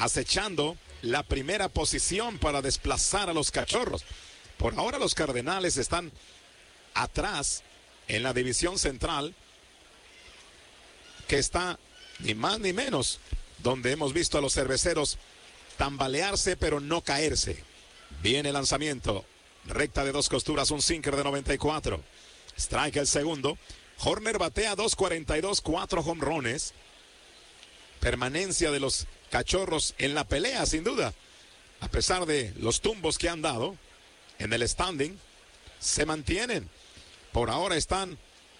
acechando la primera posición para desplazar a los Cachorros. Por ahora los Cardenales están atrás en la división central, que está ni más ni menos donde hemos visto a los Cerveceros tambalearse pero no caerse. Viene el lanzamiento, recta de 2 costuras, un sinker de 94. Strike el segundo. Hoerner batea 2.42, 4 jonrones. Permanencia de los Cachorros en la pelea, sin duda. A pesar de los tumbos que han dado en el standing, se mantienen. Por ahora están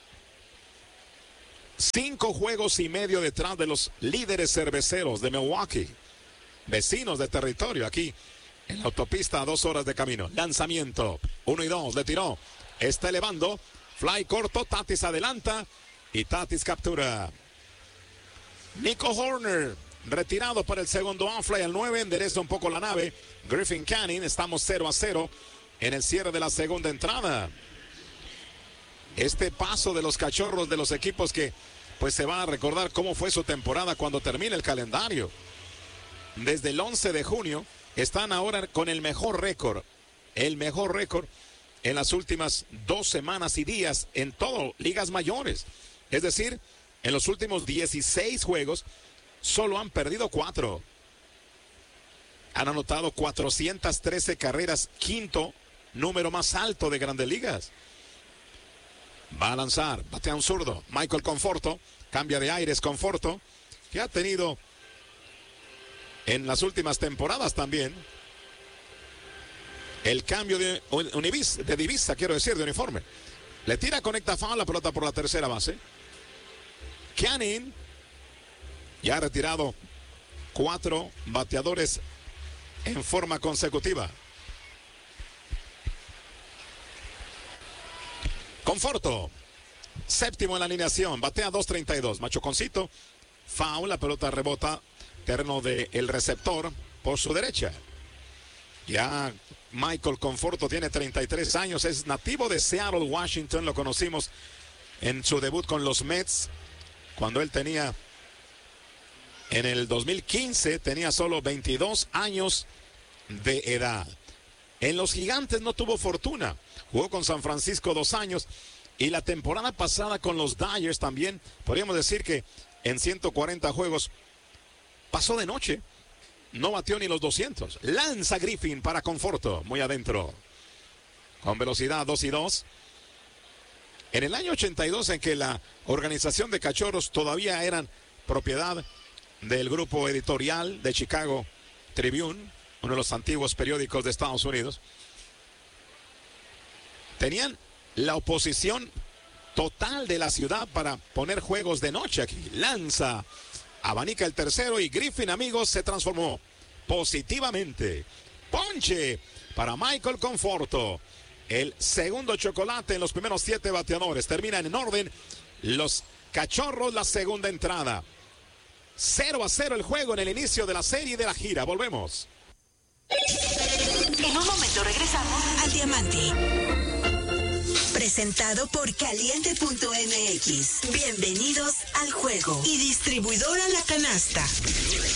5 juegos y medio detrás de los líderes cerveceros de Milwaukee. Vecinos de territorio aquí en la autopista a 2 horas de camino. Lanzamiento, 1-2, le tiró. Está elevando. Fly corto, Tatis adelanta y Tatis captura. Nico Hoerner, retirado para el segundo out-fly al 9, endereza un poco la nave. Griffin Canning, estamos 0-0 en el cierre de la segunda entrada. Este paso de los Cachorros, de los equipos que pues se va a recordar cómo fue su temporada cuando termine el calendario. Desde el 11 de junio están ahora con el mejor récord en las últimas 2 semanas y días en todo ligas mayores. Es decir, en los últimos 16 juegos solo han perdido 4. Han anotado 413 carreras, quinto número más alto de Grandes Ligas. Va a lanzar, batea un zurdo. Michael Conforto, cambia de aires Conforto, que ha tenido en las últimas temporadas también el cambio de divisa, quiero decir, de uniforme. Le tira, conecta foul, la pelota por la tercera base. Canning ya ha retirado 4 bateadores en forma consecutiva. Conforto, séptimo en la alineación, batea 2.32. Machoconcito, foul, la pelota rebota terreno del receptor por su derecha. Ya Michael Conforto tiene 33 años, es nativo de Seattle, Washington. Lo conocimos en su debut con los Mets, cuando él tenía, en el 2015, tenía solo 22 años de edad. En los Gigantes no tuvo fortuna, jugó con San Francisco 2 años, y la temporada pasada con los Dodgers también, podríamos decir que en 140 juegos pasó de noche. No batió ni los 200. Lanza Griffin para Conforto, muy adentro. Con velocidad 2-2. En el año 82, en que la organización de Cachorros todavía eran propiedad del grupo editorial de Chicago Tribune, uno de los antiguos periódicos de Estados Unidos, tenían la oposición total de la ciudad para poner juegos de noche aquí. Lanza, abanica el tercero y Griffin, amigos, se transformó positivamente. Ponche para Michael Conforto. El segundo chocolate en los primeros 7 bateadores. Terminan en orden los Cachorros la segunda entrada. 0-0 el juego en el inicio de la serie de la gira. Volvemos. En un momento regresamos al Diamante. Presentado por Caliente.mx. Bienvenidos al juego. Y distribuidora La Canasta.